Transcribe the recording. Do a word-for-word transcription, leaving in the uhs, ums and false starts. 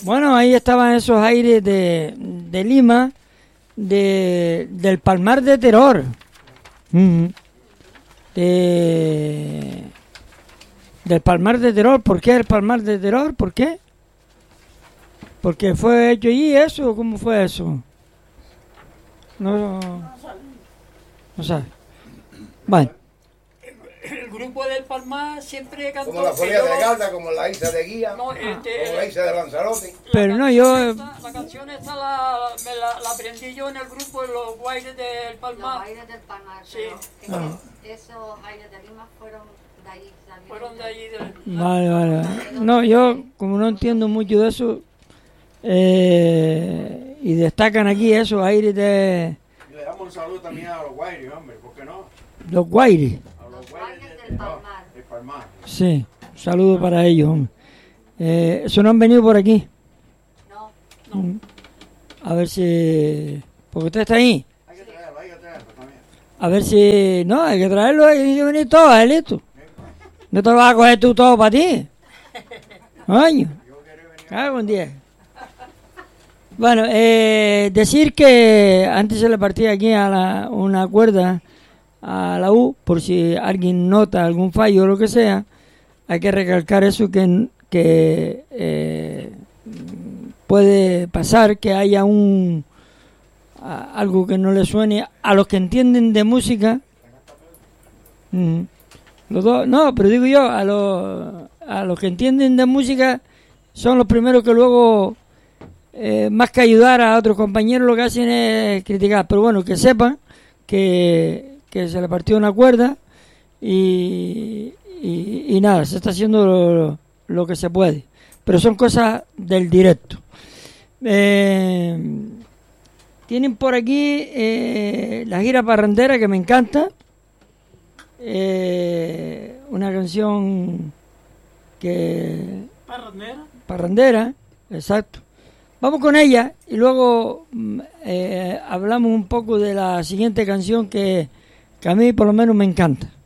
Bueno, ahí estaban esos aires de, de Lima, de, del Palmar de Terror. Uh-huh. De, del Palmar de Terror. ¿Por qué el Palmar de Terror? ¿Por qué? ¿Porque fue hecho allí eso? ¿Cómo fue eso? No, no sabe. Bueno. El grupo del Palmar siempre cantó... Como la Folía de Garda, como la Isa de Guía, no, este, como la Isa de Lanzarote. Pero no, yo... Esta, la canción esta la, me la, la aprendí yo en el grupo de los Guaires del Palmar. Los Guaires del Palmar, sí. Pero ah. Esos Aires de Lima fueron de ahí. Fueron de allí. De... Vale, vale. No, yo como no entiendo mucho de eso, eh, y destacan aquí esos aires de... Y le damos un saludo también a los Guaires, hombre, ¿por qué no? Los Guaires. Los Guaires del Palmar. El Palmar. Sí, un saludo para ellos, hombre. Eh, ¿Eso no han venido por aquí? No. no. A ver si... Porque usted está ahí. Hay que traerlo, hay que traerlo también. A ver si... No, hay que traerlo, hay que venir todos, ¿eh, listo? No te vas a coger tú todo para ti. Coño. Cago en diez. Bueno, eh, decir que antes se le partía aquí a la, una cuerda a la U, por si alguien nota algún fallo o lo que sea, hay que recalcar eso que, que eh, puede pasar que haya un a, algo que no le suene a los que entienden de música. Mm, los dos, no, pero digo yo, a los, a los que entienden de música son los primeros que luego... Eh, más que ayudar a otros compañeros lo que hacen es criticar, pero bueno, que sepan que, que se le partió una cuerda y, y, y nada, se está haciendo lo, lo que se puede, pero son cosas del directo. Eh, tienen por aquí eh, la gira parrandera, que me encanta, eh, una canción que parrandera parrandera, exacto. Vamos con ella y luego eh, hablamos un poco de la siguiente canción que, que a mí por lo menos me encanta.